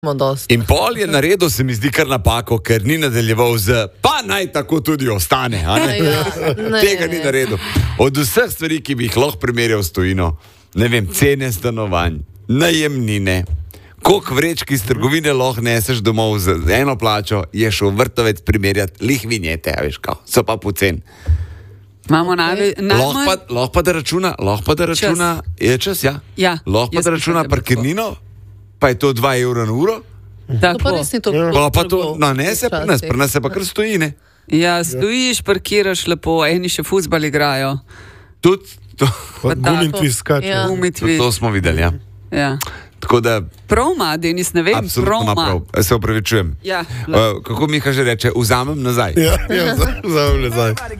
In pol je naredil, se mi zdi, kar napako, ker ni nadaljeval pa naj tako tudi ostane. Tega ni naredil. Od vseh stvari, ki bi jih lahko primerjal s tujino, ne vem, cene stanovanj, najemnine, koliko vrečk iz trgovine lahko neseš domov z eno plačo, je šel Vrtovec primerjati lihvinjete, veš kao, so pa pocen. Lahko pa da računa, je čas, ja? Ja. Lahko pa da računa parkirnino, pa je to 2 evra na uro. Pa to, pri nas se pa kar stoji, ne? Ja, stojiš, parkiraš lepo, eni še fuzbal igrajo. Tudi to. Gumitvi skačejo. To smo videli, ja. Ja. Tako da... Prav ima, Denis, ne vem, absolutno ima prav. Se opravičujem. Ja. Kako Miha že reče, vzamem nazaj. Ja, vzamem nazaj.